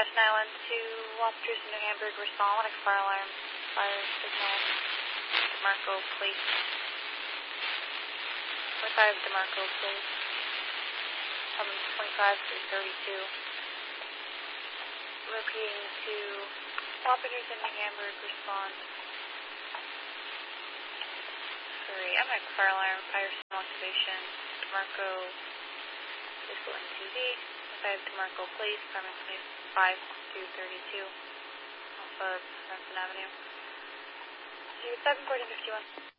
912, officers in New Hamburg respond when a fire alarm fire signal. DeMarco, please. 25 DeMarco, please. Coming 25 through 32. Repeating to officers in New Hamburg respond. Sorry, I'm at fire alarm, fire signal activation. DeMarco is going to D. 5 DeMarco, please. Coming 25 through 32. Off of Renton Avenue. 7 1451.